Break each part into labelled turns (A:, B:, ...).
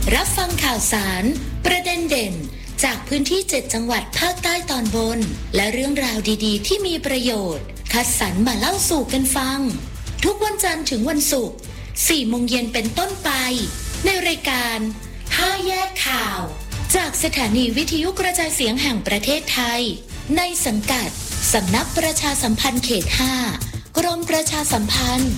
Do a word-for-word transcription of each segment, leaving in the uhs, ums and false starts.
A: รับฟังข่าวสารประเด็นเด่นจากพื้นที่เจ็ดจังหวัดภาคใต้ตอนบนและเรื่องราวดีๆที่มีประโยชน์คัดสรรมาเล่าสู่กันฟังทุกวันจันทร์ถึงวันศุกร์สี่โมงเย็นเป็นต้นไปในรายการห้าแยกข่าวจากสถานีวิทยุกระจายเสียงแห่งประเทศไทยในสังกัดสำนักประชาสัมพันธ์เขตห้ากรมประชาสัมพันธ์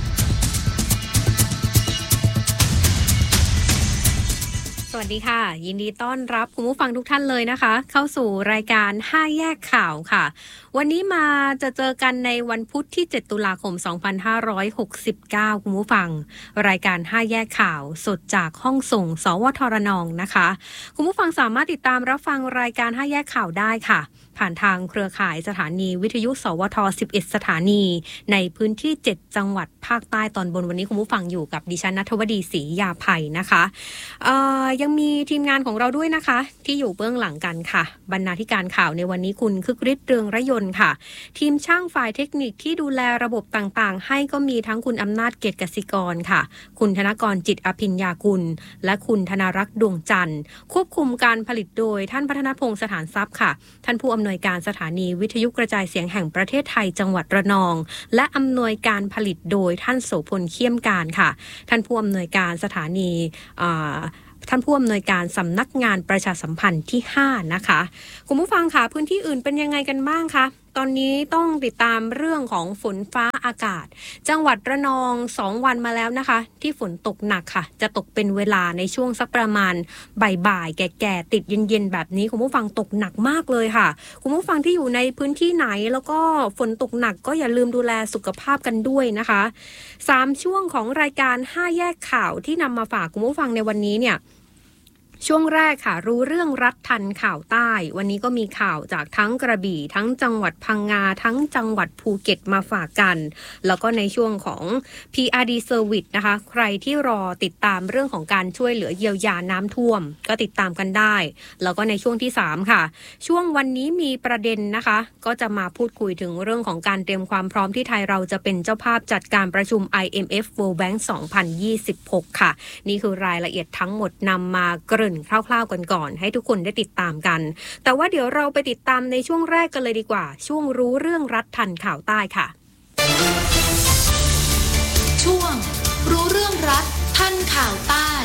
B: สวัสดีค่ะยินดีต้อนรับคุณผู้ฟังทุกท่านเลยนะคะเข้าสู่รายการห้าแยกข่าวค่ะวันนี้มาจะเจอกันในวันพุธที่เจ็ดตุลาคมสองพันห้าร้อยหกสิบเก้าคุณผู้ฟังรายการห้าแยกข่าวสดจากห้องส่งสวทรนองนะคะคุณผู้ฟังสามารถติดตามรับฟังรายการห้าแยกข่าวได้ค่ะผ่านทางเครือข่ายสถานีวิทยุสวทสิบเอ็ดสถานีในพื้นที่เจ็ดจังหวัดภาคใต้ตอนบนวันนี้คุณผู้ฟังอยู่กับดิฉันณัฐวดีศรียาไพนะคะเอ่อยังมีทีมงานของเราด้วยนะคะที่อยู่เบื้องหลังกันค่ะบรรณาธิการข่าวในวันนี้คุณคึกฤทธิ์เรืองระยนต์ค่ะทีมช่างฝ่ายเทคนิคที่ดูแลระบบต่างๆให้ก็มีทั้งคุณอำนาจเกยรติกสิกรค่ะคุณธนกรจิตอภิญญากุลและคุณธนารักษ์ดวงจันทร์ควบคุมการผลิตโดยท่านพัฒนพงษ์สถานทรัพย์ค่ะท่านผู้อำนวยการสถานีวิทยุกระจายเสียงแห่งประเทศไทยจังหวัดระนองและอำนวยการผลิตโดยท่านโสพลเขี้ยมการค่ะท่านผู้อำนวยการสถานีท่านผู้อำนวยการสำนักงานประชาสัมพันธ์ที่ห้านะคะคุณผู้ฟังค่ะพื้นที่อื่นเป็นยังไงกันบ้างคะตอนนี้ต้องติดตามเรื่องของฝนฟ้าอากาศจังหวัดระนองสองวันมาแล้วนะคะที่ฝนตกหนักค่ะจะตกเป็นเวลาในช่วงสักประมาณบ่ายๆแก่ๆติดเย็นๆแบบนี้คุณผู้ฟังตกหนักมากเลยค่ะคุณผู้ฟังที่อยู่ในพื้นที่ไหนแล้วก็ฝนตกหนักก็อย่าลืมดูแลสุขภาพกันด้วยนะคะสามช่วงของรายการห้าแยกข่าวที่นำมาฝากคุณผู้ฟังในวันนี้เนี่ยช่วงแรกค่ะรู้เรื่องรัฐทันข่าวใต้วันนี้ก็มีข่าวจากทั้งกระบี่ทั้งจังหวัดพังงาทั้งจังหวัดภูเก็ตมาฝากกันแล้วก็ในช่วงของ พี อาร์ ดี Service นะคะใครที่รอติดตามเรื่องของการช่วยเหลือเยียวยาน้ำท่วมก็ติดตามกันได้แล้วก็ในช่วงที่สามค่ะช่วงวันนี้มีประเด็นนะคะก็จะมาพูดคุยถึงเรื่องของการเตรียมความพร้อมที่ไทยเราจะเป็นเจ้าภาพจัดการประชุม ไอ เอ็ม เอฟ World Bank สองพันยี่สิบหกค่ะนี่คือรายละเอียดทั้งหมดนำมาเกริ่นคร่าวๆกันก่อนให้ทุกคนได้ติดตามกันแต่ว่าเดี๋ยวเราไปติดตามในช่วงแรกกันเลยดีกว่าช่วงรู้เรื่องรัฐทันข่าวใต้ค่ะ
A: ช่วงรู้เรื่องรัฐทันข่าวใต้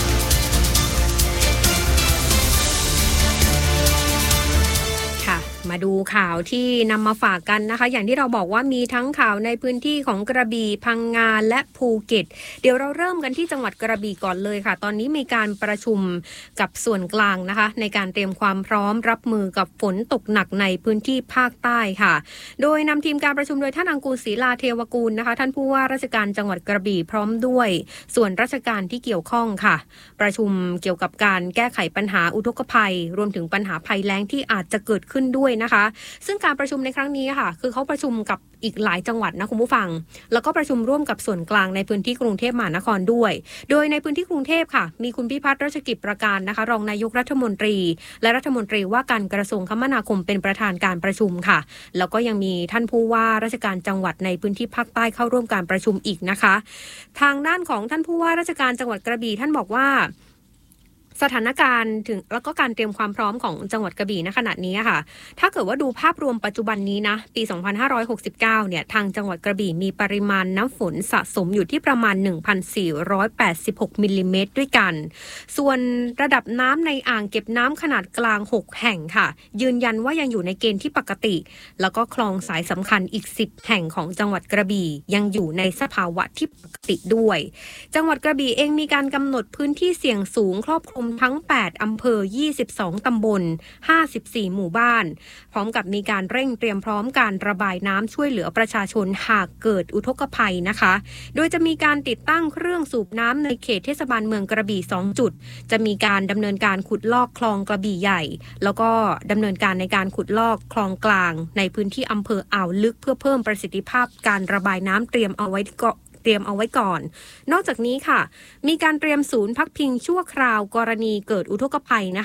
B: มาดูข่าวที่นำมาฝากกันนะคะอย่างที่เราบอกว่ามีทั้งข่าวในพื้นที่ของกระบี่พังงาและภูเก็ตเดี๋ยวเราเริ่มกันที่จังหวัดกระบี่ก่อนเลยค่ะตอนนี้มีการประชุมกับส่วนกลางนะคะในการเตรียมความพร้อมรับมือกับฝนตกหนักในพื้นที่ภาคใต้ค่ะโดยนำทีมการประชุมโดยท่านอังกูลศรีลาเทวกุลนะคะท่านผู้ว่าราชการจังหวัดกระบี่พร้อมด้วยส่วนราชการที่เกี่ยวข้องค่ะประชุมเกี่ยวกับการแก้ไขปัญหาอุทกภัยรวมถึงปัญหาภัยแล้งที่อาจจะเกิดขึ้นด้วยนะคะซึ่งการประชุมในครั้งนี้ค่ะคือเขาประชุมกับอีกหลายจังหวัดนะคุณผู้ฟังแล้วก็ประชุมร่วมกับส่วนกลางในพื้นที่กรุงเทพมหานครด้วยโดยในพื้นที่กรุงเทพค่ะมีคุณพิพัฒน์รัชกิจประการนะคะรองนายกรัฐมนตรีและรัฐมนตรีว่าการกระทรวงคมนาคมเป็นประธานการประชุมค่ะแล้วก็ยังมีท่านผู้ว่าราชการจังหวัดในพื้นที่ภาคใต้เข้าร่วมการประชุมอีกนะคะทางด้านของท่านผู้ว่าราชการจังหวัดกระบี่ท่านบอกว่าสถานการณ์ถึงแล้วก็การเตรียมความพร้อมของจังหวัดกระบี่ณขณะนี้ค่ะถ้าเกิดว่าดูภาพรวมปัจจุบันนี้นะปีสองพันห้าร้อยหกสิบเก้าเนี่ยทางจังหวัดกระบี่มีปริมาณน้ำฝนสะสมอยู่ที่ประมาณ หนึ่งพันสี่ร้อยแปดสิบหก มิลลิเมตรด้วยกันส่วนระดับน้ำในอ่างเก็บน้ำขนาดกลางหกแห่งค่ะยืนยันว่ายังอยู่ในเกณฑ์ที่ปกติแล้วก็คลองสายสำคัญอีกสิบแห่งของจังหวัดกระบี่ยังอยู่ในสภาวะที่ปกติด้วยจังหวัดกระบี่เองมีการกำหนดพื้นที่เสี่ยงสูงครอบคลุมทั้งแปดอำเภอยี่สิบสองตำบลห้าสิบสี่หมู่บ้านพร้อมกับมีการเร่งเตรียมพร้อมการระบายน้ำช่วยเหลือประชาชนหากเกิดอุทกภัยนะคะโดยจะมีการติดตั้งเครื่องสูบน้ำในเขตเทศบาลเมืองกระบี่สองจุดจะมีการดำเนินการขุดลอกคลองกระบี่ใหญ่แล้วก็ดำเนินการในการขุดลอกคลองกลางในพื้นที่อำเภออ่าวลึกเพื่อเพิ่มประสิทธิภาพการระบายน้ำเตรียมเอาไว้ก็เตรียมเอาไว้ก่อนนอกจากนี้ค่ะมีการเตรียมศูนย์พักพิงชั่วคราวกรณีเกิดอุทกภัยนะคะ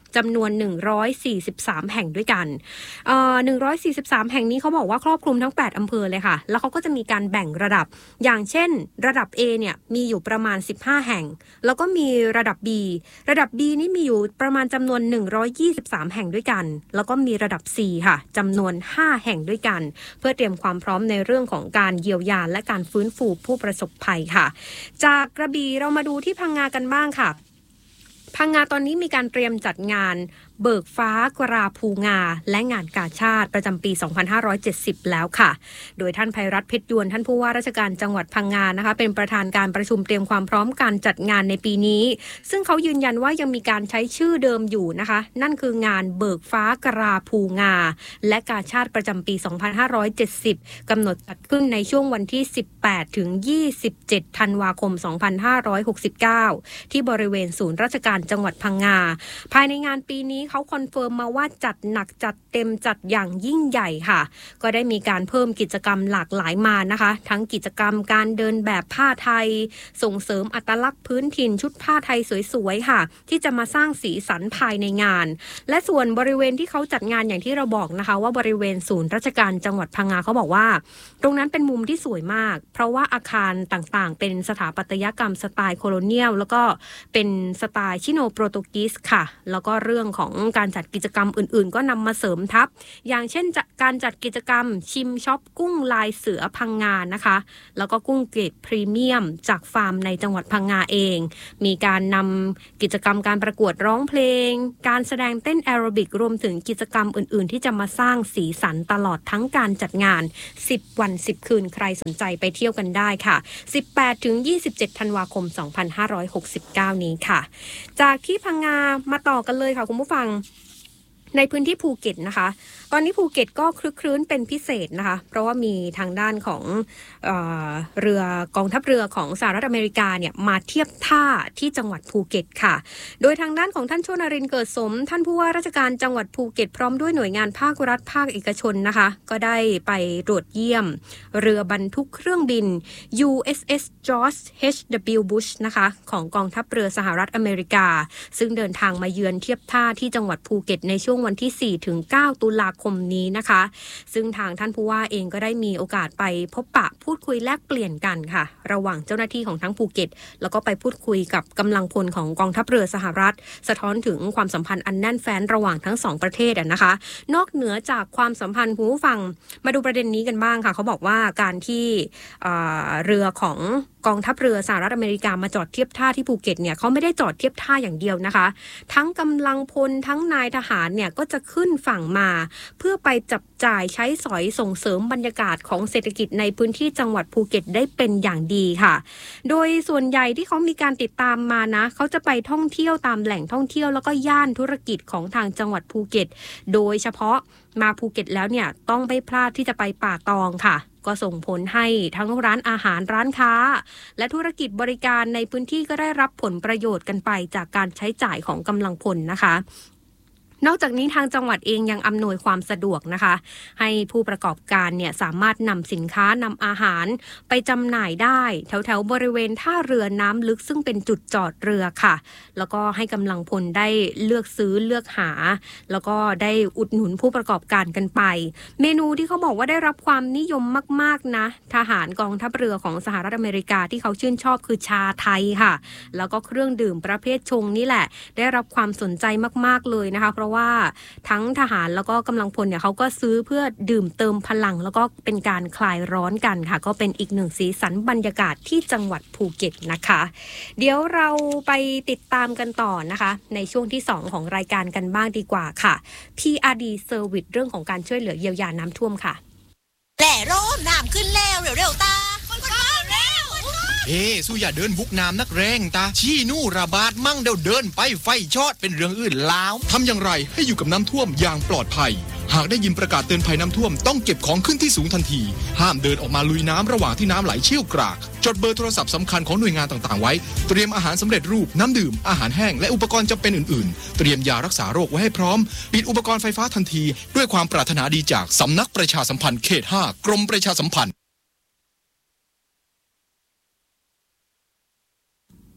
B: จำนวนหนึ่งร้อยสี่สิบสามแห่งด้วยกันเอ่อหนึ่งร้อยสี่สิบสามแห่งนี้เขาบอกว่าครอบคลุมทั้งแปดอำเภอเลยค่ะแล้วเขาก็จะมีการแบ่งระดับอย่างเช่นระดับ A เนี่ยมีอยู่ประมาณสิบห้าแห่งแล้วก็มีระดับ B ระดับ B นี่มีอยู่ประมาณจำนวนหนึ่งร้อยยี่สิบสามแห่งด้วยกันแล้วก็มีระดับ C ค่ะจำนวนห้าแห่งด้วยกันเพื่อเตรียมความพร้อมในเรื่องของการเยียวยาและการฟื้นฟูผู้ประสบภัยค่ะจากกระบี่เรามาดูที่พังงากันบ้างค่ะพังงาตอนนี้มีการเตรียมจัดงานเบิกฟ้ากราภูงาและงานกาชาดประจำปี สองพันห้าร้อยเจ็ดสิบ แล้วค่ะโดยท่านไพรัตน์เพชรยวนท่านผู้ว่าราชการจังหวัดพังงานะคะเป็นประธานการประชุมเตรียมความพร้อมการจัดงานในปีนี้ซึ่งเขายืนยันว่ายังมีการใช้ชื่อเดิมอยู่นะคะนั่นคืองานเบิกฟ้ากราภูงาและกาชาดประจำปี สองพันห้าร้อยเจ็ดสิบ กำหนดจัดขึ้นในช่วงวันที่ สิบแปดถึงยี่สิบเจ็ด ธันวาคม สองพันห้าร้อยหกสิบเก้า ที่บริเวณศูนย์ราชการจังหวัดพังงาภายในงานปีนี้เขาคอนเฟิร์มมาว่าจัดหนักจัดเต็มจัดอย่างยิ่งใหญ่ค่ะก็ได้มีการเพิ่มกิจกรรมหลากหลายมานะคะทั้งกิจกรรมการเดินแบบผ้าไทยส่งเสริมอัตลักษณ์พื้นถิ่นชุดผ้าไทยสวยๆค่ะที่จะมาสร้างสีสันภายในงานและส่วนบริเวณที่เขาจัดงานอย่างที่เราบอกนะคะว่าบริเวณศูนย์ราชการจังหวัดพังงาเขาบอกว่าตรงนั้นเป็นมุมที่สวยมากเพราะว่าอาคารต่างๆเป็นสถาปัตยกรรมสไตล์โคโลเนียลแล้วก็เป็นสไตล์ชิโนโปรตุกีสค่ะแล้วก็เรื่องของการจัดกิจกรรมอื่นๆก็นำมาเสริมทับอย่างเช่นการจัดกิจกรรมชิมช็อปกุ้งลายเสือพังงานะคะแล้วก็กุ้งเกรดพรีเมียมจากฟาร์มในจังหวัดพังงาเองมีการนำกิจกรรมการประกวดร้องเพลงการแสดงเต้นแอโรบิกรวมถึงกิจกรรมอื่นๆที่จะมาสร้างสีสันตลอดทั้งการจัดงานสิบวันสิบคืนใครสนใจไปเที่ยวกันได้ค่ะสิบแปดถึงยี่สิบเจ็ดธันวาคมสองพันห้าร้อยหกสิบเก้านี้ค่ะจากที่พังงามาต่อกันเลยค่ะคุณผู้ฟังในพื้นที่ภูเก็ตนะคะตอนนี้ภูเก็ตก็คลึกครื้นเป็นพิเศษนะคะเพราะว่ามีทางด้านของเอ่อเรือกองทัพเรือของสหรัฐอเมริกาเนี่ยมาเทียบท่าที่จังหวัดภูเก็ตค่ะโดยทางด้านของท่านโชนรินทร์เกิดสมท่านผู้ว่าราชการจังหวัดภูเก็ตพร้อมด้วยหน่วยงานภาครัฐภาคเอกชนนะคะก็ได้ไปตรวจเยี่ยมเรือบรรทุกเครื่องบิน ยู เอส เอส George เอช ดับเบิลยู Bush นะคะของกองทัพเรือสหรัฐอเมริกาซึ่งเดินทางมาเยือนเทียบท่าที่จังหวัดภูเก็ตในช่วงวันที่ สี่ถึงเก้า ตุลาคมนี้นะคะซึ่งทางท่านผู้ว่าเองก็ได้มีโอกาสไปพบปะพูดคุยแลกเปลี่ยนกันค่ะระหว่างเจ้าหน้าที่ของทั้งภูเก็ตแล้วก็ไปพูดคุยกับกำลังพลของกองทัพเรือสหรัฐสะท้อนถึงความสัมพันธ์อันแน่นแฟ้นระหว่างทั้งสองประเทศอ่ะนะคะนอกเหนือจากความสัมพันธ์คุณผู้ฟังมาดูประเด็นนี้กันบ้างค่ะเขาบอกว่าการที่เอ่อเรือของกองทัพเรือสหรัฐอเมริกามาจอดเทียบท่าที่ภูเก็ตเนี่ยเขาไม่ได้จอดเทียบท่าอย่างเดียวนะคะทั้งกำลังพลทั้งนายทหารเนี่ยก็จะขึ้นฝั่งมาเพื่อไปจับจ่ายใช้สอยส่งเสริมบรรยากาศของเศรษฐกิจในพื้นที่จังหวัดภูเก็ตได้เป็นอย่างดีค่ะโดยส่วนใหญ่ที่เขามีการติดตามมานะเขาจะไปท่องเที่ยวตามแหล่งท่องเที่ยวแล้วก็ย่านธุรกิจของทางจังหวัดภูเก็ตโดยเฉพาะมาภูเก็ตแล้วเนี่ยต้องไม่พลาดที่จะไปป่าตองค่ะก็ส่งผลให้ทั้งร้านอาหารร้านค้าและธุรกิจบริการในพื้นที่ก็ได้รับผลประโยชน์กันไปจากการใช้จ่ายของกำลังพลนะคะนอกจากนี้ทางจังหวัดเองยังอำนวยความสะดวกนะคะให้ผู้ประกอบการเนี่ยสามารถนำสินค้านำอาหารไปจำหน่ายได้แถวๆบริเวณท่าเรือน้ำลึกซึ่งเป็นจุดจอดเรือค่ะแล้วก็ให้กำลังพลได้เลือกซื้อเลือกหาแล้วก็ได้อุดหนุนผู้ประกอบการกันไปเมนูที่เขาบอกว่าได้รับความนิยมมากๆนะทหารกองทัพเรือของสหรัฐอเมริกาที่เขาชื่นชอบคือชาไทยค่ะแล้วก็เครื่องดื่มประเภทชงนี่แหละได้รับความสนใจมากๆเลยนะคะเพราะว่าทั้งทหารแล้วก็กำลังพลเนี่ยเขาก็ซื้อเพื่อดื่มเติมพลังแล้วก็เป็นการคลายร้อนกันค่ะก็เป็นอีกหนึ่งสีสันบรรยากาศที่จังหวัดภูเก็ตนะคะเดี๋ยวเราไปติดตามกันต่อนะคะในช่วงที่สองของรายการกันบ้างดีกว่าค่ะ พี อาร์ ดี Service เรื่องของการช่วยเหลือเยียวยาน้ำท่วมค่ะ
C: แหล่ร่มน้ำขึ้นแล้วเร็วๆตา
D: เฮ้สู้อย่าเดินบุกน้ำนักแรงตาชี้นู่ระบาดมั่งเดี๋ยวเดินไปไฟช็อตเป็นเรื่องอื่นแล้ว
E: ทำอย่างไรให้อยู่กับน้ำท่วมอย่างปลอดภัยหากได้ยินประกาศเตือนภัยน้ำท่วมต้องเก็บของขึ้นที่สูงทันทีห้ามเดินออกมาลุยน้ำระหว่างที่น้ำไหลเชี่ยวกรากจดเบอร์โทรศัพท์สำคัญของหน่วยงานต่างๆไว้เตรียมอาหารสำเร็จรูปน้ำดื่มอาหารแห้งและอุปกรณ์จำเป็นอื่นๆเตรียมยารักษาโรคไว้ให้พร้อมปิดอุปกรณ์ไฟฟ้าทันทีด้วยความปรารถนาดีจากสำนักประชาสัมพันธ์เขตห้ากรมประชาสัมพันธ์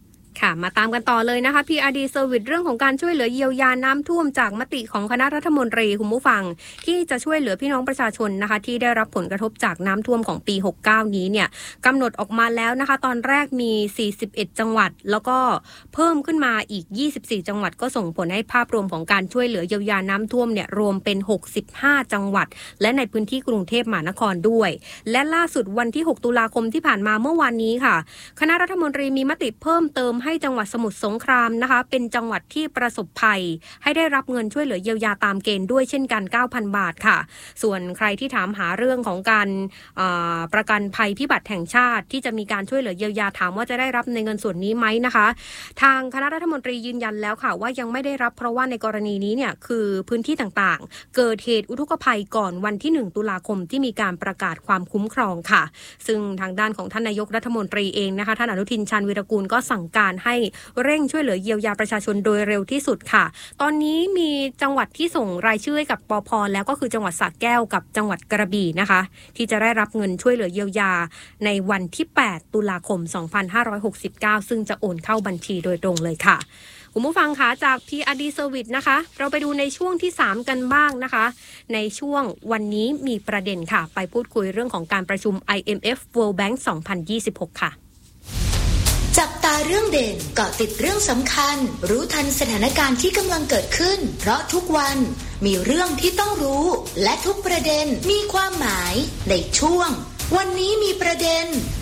B: ค่ะมาตามกันต่อเลยนะคะ พี อาร์ ดี Service เรื่องของการช่วยเหลือเยียวยาน้ำท่วมจากมติของคณะรัฐมนตรีคุณผู้ฟังที่จะช่วยเหลือพี่น้องประชาชนนะคะที่ได้รับผลกระทบจากน้ำท่วมของปีหกเก้านี้เนี่ยกำหนดออกมาแล้วนะคะตอนแรกมีสี่สิบเอ็ดจังหวัดแล้วก็เพิ่มขึ้นมาอีกยี่สิบสี่จังหวัดก็ส่งผลให้ภาพรวมของการช่วยเหลือเยียวยาน้ำท่วมเนี่ยรวมเป็นหกสิบห้าจังหวัดและในพื้นที่กรุงเทพมหานครด้วยและล่าสุดวันที่หกตุลาคมที่ผ่านมาเมื่อวานนี้ค่ะคณะรัฐมนตรีมีมติเพิ่มเติมให้จังหวัดสมุทรสงครามนะคะเป็นจังหวัดที่ประสบภัยให้ได้รับเงินช่วยเหลือเยียวยาตามเกณฑ์ด้วยเช่นกัน เก้าพัน บาทค่ะส่วนใครที่ถามหาเรื่องของการประกันภัยพิบัติแห่งชาติที่จะมีการช่วยเหลือเยียวยาถามว่าจะได้รับในเงินส่วนนี้ไหมนะคะทางคณะรัฐมนตรียืนยันแล้วค่ะว่ายังไม่ได้รับเพราะว่าในกรณีนี้เนี่ยคือพื้นที่ต่างๆเกิดเหตุอุทกภัยก่อนวันที่หนึ่งตุลาคมที่มีการประกาศความคุ้มครองค่ะซึ่งทางด้านของท่านนายกรัฐมนตรีเองนะคะท่านอนุทินชาญวีรกูลก็สั่งการให้เร่งช่วยเหลือเยียวยาประชาชนโดยเร็วที่สุดค่ะตอนนี้มีจังหวัดที่ส่งรายชื่อให้กับปภ.แล้วก็คือจังหวัดสระแก้วกับจังหวัดกระบี่นะคะที่จะได้รับเงินช่วยเหลือเยียวยาในวันที่แปดตุลาคมสองพันห้าร้อยหกสิบเก้าซึ่งจะโอนเข้าบัญชีโดยตรงเลยค่ะคุณผู้ฟังคะจาก พี อาร์ ดี Service นะคะเราไปดูในช่วงที่สามกันบ้างนะคะในช่วงวันนี้มีประเด็นค่ะไปพูดคุยเรื่องของการประชุม ไอ เอ็ม เอฟ World Bank สองพันยี่สิบหกค่ะ
A: จับตาเรื่องเด่นเกาะติดเรื่องสำคัญรู้ทันสถานการณ์ที่กำลังเกิดขึ้นเพราะทุกวันมีเรื่องที่ต้องรู้และทุกประเด็นมีความหมายในช่วงวันนี้มีประเด็น